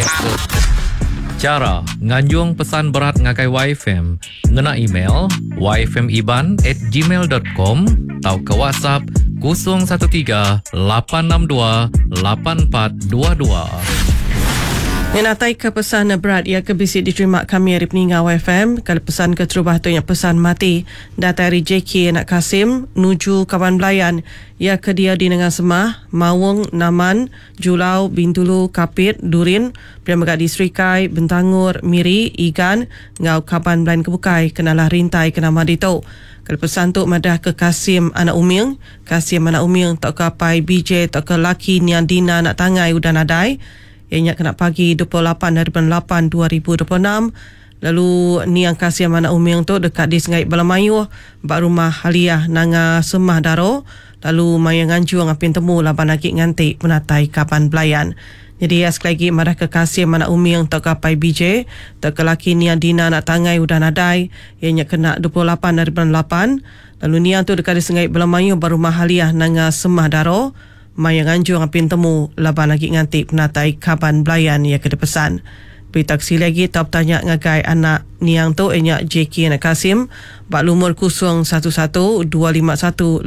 Cara nganjung pesan berat ngakai YFM ngena email yfmiban@gmail.com atau ke WhatsApp 013 862 8422. Menatai ke pesan berat ia kebisi diterima kami hari peninggal YFM. Kalau pesan ke terubah tu yang pesan mati datari JK Anak Kasim nuju Kawan Belayan ia ke dia di Nengang Semah, Mawung, Naman, Julau, Bintulu, Kapit, Durin, Priamagat di Serikai, Bentangur, Miri, Igan, Ngau Kawan Belayan Kebukai, kenalah rintai kena madito. Kalau pesan tu madah ke Kasim Anak Uming, Kasim Anak Uming tak ke apai BJ tak ke laki Nian Dina nak tangai udah nadai. Ianya kena pagi 28 dari bulan 8 2026. Lalu ni yang kasih Anak Uming tu dekat di Sungai Balamayu bak rumah Haliah Nanga Semah Daro. Lalu maya nganjung apin temu laban lagi ngantik menatai Kapan Belayan. Jadi sekali lagi madah ke kasih Anak Uming tak ke apai BJ tak ke laki ni yang Dina nak tangai udah nadai. Ianya kena 28 dari bulan 8. Lalu ni yang tu dekat di Sungai Balamayu bak rumah Haliah Nanga Semah Daro. Maya nganjung apin temu laban lagi ngantik penatai Kaban Belayan ia kena pesan. Berita kesi lagi tak tanya ngagai anak niang tu enyak JK Anak Kasim bak lumur 011 251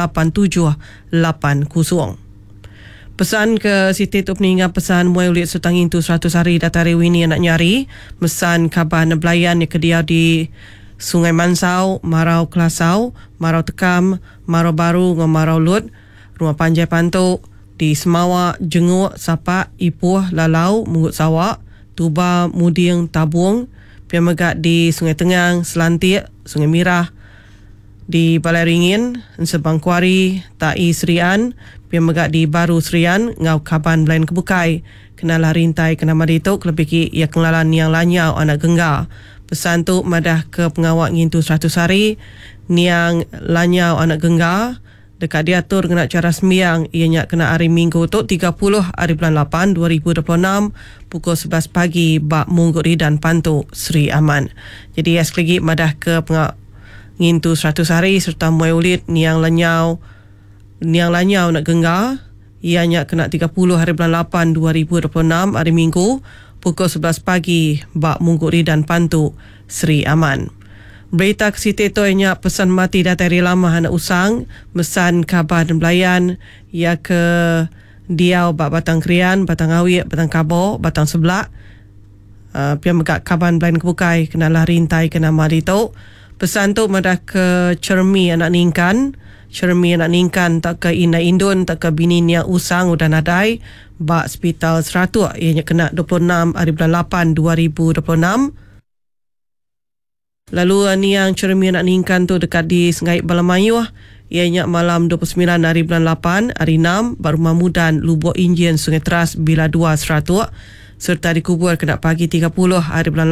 88780. Pesan ke Siti tu peninggal pesan muai ulit sutangin tu 100 hari datari Winnie anak nyari mesan Kaban Belayan yang kedia di Sungai Mansau, Marau Kelasau, Marau Tekam, Marau Baru dengan Marau Lut, Rumah Panjai Pantuk, di Semawak, Jenguk, Sapak, Ipuh, Lalau, Mungut Sawak, Tuba, Muding, Tabung, Piamagat di Sungai Tengang, Selantik, Sungai Mirah, di Balai Ringin, Sebang Kuari, Tai Serian, Piamagat di Baru Serian, Ngau Kaban Belayan Kebukai, kenalah rintai kena madito, kelebih ki ia kenalan yang lanyau anak genggar. Pesan tu madah ke pengawak ngintu 100 hari, niang lanyau anak genggar, dekat diatur kena cara sembiang ianya kena hari Minggu tu 30 hari bulan 8 2026 pukul 11 pagi bak Mungguri dan Pantu Sri Aman. Jadi sekali lagi madah ke ngintu 100 hari serta muai ulit niang lanyau nak genggar ianya kena 30 hari bulan 8 2026 hari Minggu pukul 11 pagi bak Mungguri dan Pantu Sri Aman. Berita ke Siti tu ianya pesan mati datari lama anak usang mesan Kaban Belayan ia ke Diau bak Batang Krian, Batang Awik, Batang Kabo, Batang Seblak, Piamagat Kaban Belayan Kebukai kenalah rintai kena madito. Pesan tu madah ke Cermi Anak Ningkan, Cermi Anak Ningkan tak ke Ina Indun tak ke bini niang usang udah nadai bak Hospital Seratuk ianya kena 26 hari bulan 8 2026. Lalu ni yang Cermi Anak Ningkan tu dekat di Sungai Balamayu ianya malam 29 hari bulan 8 hari 6 baru Mamudan Lubuk Injin Sungai Teras Bila 2 Seratuk serta dikubur kena pagi 30 hari bulan